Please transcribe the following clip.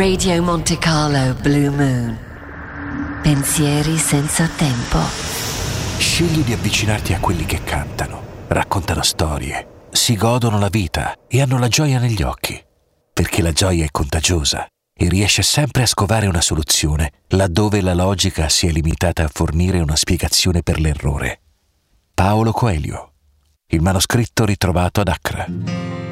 Radio Monte Carlo Blue Moon. Pensieri senza tempo. Scegli di avvicinarti a quelli che cantano, raccontano storie, si godono la vita e hanno la gioia negli occhi, perché la gioia è contagiosa e riesce sempre a scovare una soluzione laddove la logica si è limitata a fornire una spiegazione per l'errore. Paolo Coelho. Il manoscritto ritrovato ad Accra.